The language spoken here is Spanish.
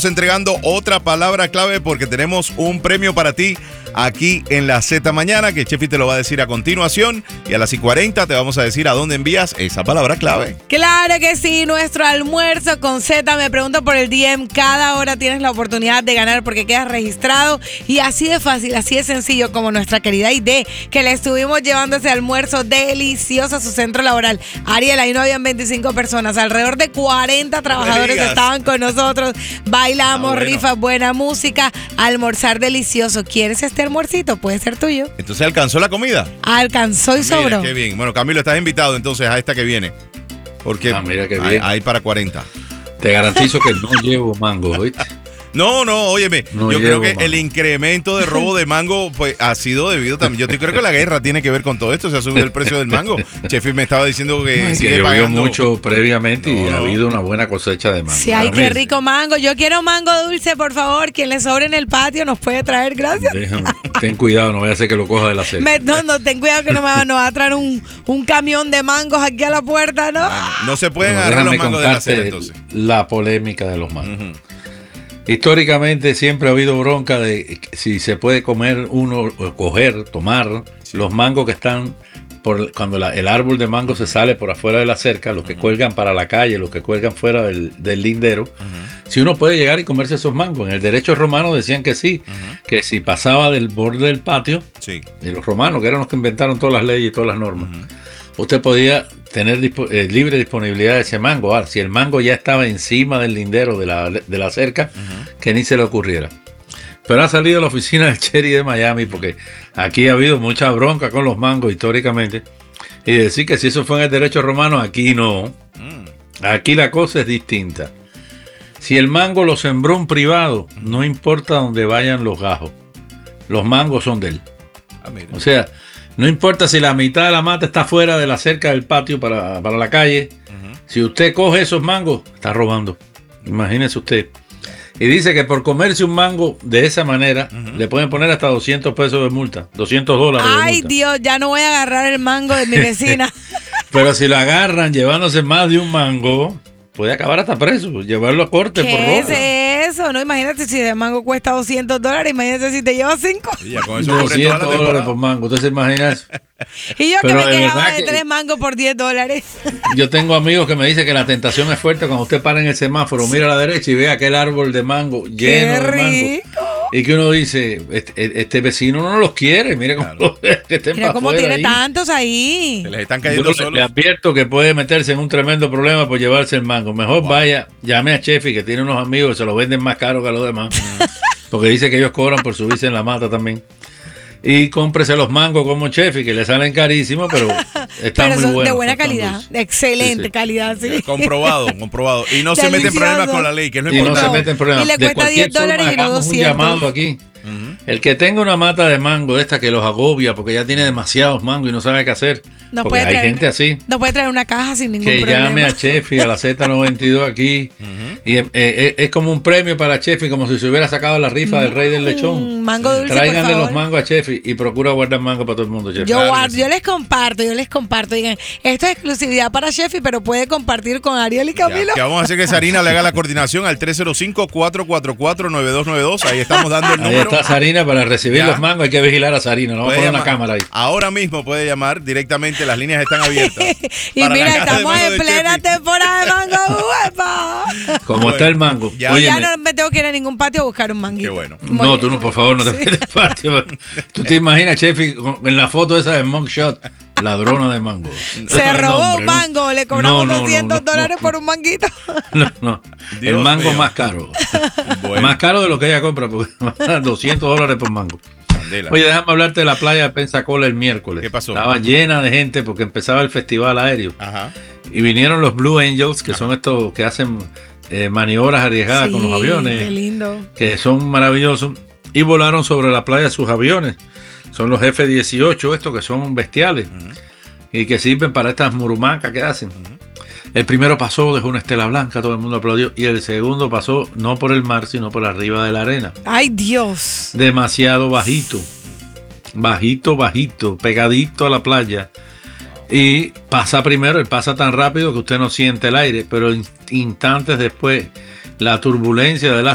Entregando otra palabra clave porque tenemos un premio para ti aquí en la Z Mañana que Chefi te lo va a decir a continuación y a las 40 te vamos a decir a dónde envías esa palabra clave. Claro que sí, nuestro almuerzo con Z, me pregunto por el DM, cada hora tienes la oportunidad de ganar porque quedas registrado y así de fácil, así de sencillo como nuestra querida ID que le estuvimos llevando ese almuerzo delicioso a su centro laboral. Ariel, ahí no habían 25 personas, alrededor de 40 trabajadores estaban con nosotros, bailamos, rifas, buena música, almorzar delicioso. ¿Quieres este almuercito? Puede ser tuyo. Entonces, ¿alcanzó la comida? Alcanzó y sobró. Mira, qué bien. Bueno, Camilo, estás invitado entonces a esta que viene. Porque mira qué bien. Hay para 40. Te garantizo que no llevo mango, ¿oíste? No, óyeme, no yo creo que mango. el incremento de robo de mango pues ha sido debido también. Yo creo que la guerra tiene que ver con todo esto, se ha subido el precio del mango. Chefi me estaba diciendo que sigue llovió pagando mucho previamente y ha habido una buena cosecha de mango. Sí, ay, qué rico mango. Yo quiero mango dulce, por favor. Quien le sobre en el patio nos puede traer, gracias. Ten cuidado, no vaya a ser que lo coja de la cerca. No, ten cuidado que no me va a traer un camión de mangos aquí a la puerta, ¿no? No se pueden agarrar los mangos de la acera, entonces. La polémica de los mangos. Históricamente siempre ha habido bronca de si se puede comer uno, o coger, tomar los mangos que están cuando el árbol de mango se sale por afuera de la cerca, los que cuelgan para la calle, los que cuelgan fuera del lindero. Si uno puede llegar y comerse esos mangos. En el derecho romano decían que sí, que si pasaba del borde del patio, y los romanos, que eran los que inventaron todas las leyes y todas las normas, usted podía tener libre disponibilidad de ese mango. Ahora, si el mango ya estaba encima del lindero de la cerca, que ni se le ocurriera. Pero ha salido la oficina del Cherry de Miami porque aquí ha habido mucha bronca con los mangos históricamente. Y decir que si eso fue en el derecho romano, aquí no. Aquí la cosa es distinta. Si el mango lo sembró un privado, no importa dónde vayan los gajos. Los mangos son de él. O sea, no importa si la mitad de la mata está fuera de la cerca del patio para la calle. Si usted coge esos mangos, está robando. Imagínese usted. Y dice que por comerse un mango de esa manera, le pueden poner hasta 200 pesos de multa, $200 de multa. Ay, Dios, ya no voy a agarrar el mango de mi vecina. Pero si lo agarran llevándose más de un mango, puede acabar hasta preso, llevarlo a corte por robo. ¿Qué es eso? No, imagínate si el mango cuesta $200, imagínate si te llevas 5. Ya, con eso $200 por mango, ¿usted se imagina eso? Y yo Pero que me quejaba de que 3 mangos por $10. Yo tengo amigos que me dicen que la tentación es fuerte cuando usted para en el semáforo, mira a la derecha y ve aquel árbol de mango lleno de mango. Y que uno dice, este vecino no los quiere, mire cómo, mira cómo tiene ahí tantos ahí. Se les están cayendo solos. Le advierto que puede meterse en un tremendo problema por llevarse el mango. Mejor vaya, llame a Chefi, que tiene unos amigos que se lo venden más caro que a los demás. Porque dice que ellos cobran por subirse en la mata también. Y cómprese los mangos como Chefi, que le salen carísimos, pero están muy buenos. De buena calidad, de excelente calidad, sí. Comprobado. Y no se mete en problemas con la ley, que es lo importante. No se mete en problemas. Y le cuesta $10 y no 200. Un llamado aquí. El que tenga una mata de mango de esta que los agobia porque ya tiene demasiados mangos y no sabe qué hacer. No porque hay gente así. No puede traer una caja sin ningún problema. Que llame a Chefi, a la Z92 aquí. Y es como un premio para Chefi, como si se hubiera sacado la rifa del Rey del Lechón. Mango dulce, tráiganle los mangos a Chefi y procura guardar mango para todo el mundo, Chefi. Yo les comparto. Digan, esto es exclusividad para Chefi, pero puede compartir con Ariel y Camilo. Que vamos a hacer que Sarina le haga la coordinación al 305-444-9292. Ahí estamos dando el número. Está Sarina para recibir los mangos, hay que vigilar a Sarina, no vamos a poner una cámara ahí. Ahora mismo puede llamar directamente, las líneas están abiertas. Y mira, estamos en plena temporada de mango, ¡uepa! Como está el mango. Ya no me tengo que ir a ningún patio a buscar un manguito. Qué bueno. No, tú no, por favor, no te metas al patio. Tú te imaginas, Chefi, en la foto esa de mugshot, ladrona de mango. Se robó un mango, le cobramos $200 por un manguito. No. El mango mío. Más caro. Bueno. Más caro de lo que ella compra, porque $200 por mango. Oye, déjame hablarte de la playa de Pensacola el miércoles. ¿Qué pasó? Estaba llena de gente porque empezaba el festival aéreo. Y vinieron los Blue Angels, que son estos que hacen maniobras arriesgadas con los aviones. Qué lindo. Que son maravillosos. Y volaron sobre la playa sus aviones. Son los F-18, estos que son bestiales. Y que sirven para estas murumacas que hacen. El primero pasó, dejó una estela blanca, todo el mundo aplaudió. Y el segundo pasó no por el mar, sino por arriba de la arena. ¡Ay, Dios! Demasiado bajito. Bajito, pegadito a la playa. Y pasa primero, él pasa tan rápido que usted no siente el aire. Pero instantes después, la turbulencia de las